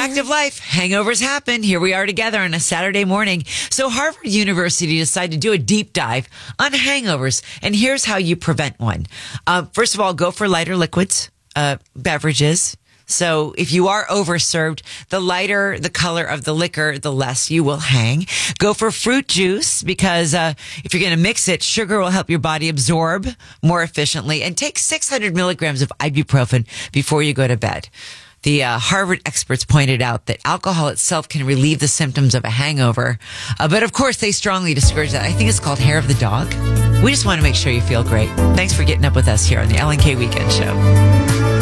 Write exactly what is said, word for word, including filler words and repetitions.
Fact of life, hangovers happen. Here we are together on a Saturday morning. So Harvard University decided to do a deep dive on hangovers. And here's how you prevent one. Uh, first of all, go for lighter liquids, uh, beverages. So if you are overserved, the lighter the color of the liquor, the less you will hang. Go for fruit juice because uh, if you're going to mix it, sugar will help your body absorb more efficiently. And take six hundred milligrams of ibuprofen before you go to bed. The uh, Harvard experts pointed out that alcohol itself can relieve the symptoms of a hangover. Uh, but of course, they strongly discourage that. I think it's called hair of the dog. We just want to make sure you feel great. Thanks for getting up with us here on the Ellen K Weekend Show.